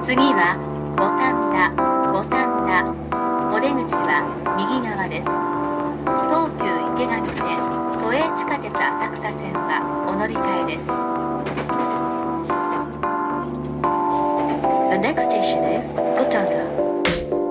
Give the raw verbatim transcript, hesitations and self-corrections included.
次は五反田、五反田。お出口は右側です。東急池上線、都営地下鉄浅草線はお乗り換えです。The next station is Gotanda.